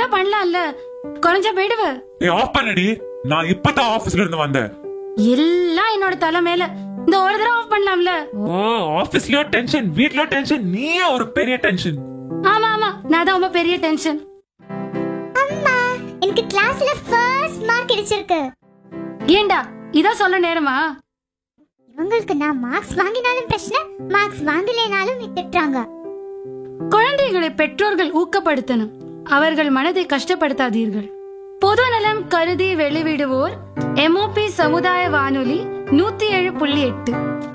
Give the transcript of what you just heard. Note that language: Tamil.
கூட பண்ணலாம்ல, குறைஞ்ச போயிடுவ. ஆஃப் பண்ணடி, நான் இப்பதான் ஆபீஸ்ல இருந்து வந்தேன். எல்லாம் என்னோட தலை மேல. இந்த ஒரு தடவை ஆஃப் பண்ணலாம்ல. ஓ, ஆபீஸ்லயோ டென்ஷன், வீட்லயோ டென்ஷன், நீயே ஒரு பெரிய டென்ஷன். ஆமா ஆமா, நான் தான் ரொம்ப பெரிய டென்ஷன். அம்மா, எனக்கு கிளாஸ்ல ஃபர்ஸ்ட் மார்க் கிடைச்சிருக்கு. ஏண்டா இத சொல்ல நேரமா? இவங்களுக்கு நான் மார்க்ஸ் வாங்கினாலும் பிரச்சனை, மார்க்ஸ் வாங்கலைனாலும் திட்டுறாங்க. குழந்தைகளை பெற்றோர்கள் ஊக்கப்படுத்தணும், அவர்கள் மனதை கஷ்டப்படுத்தாதீர்கள். பொது நலம் கருதி வெளிவிடுவோர் MOP சமுதாய வானொலி 107.8.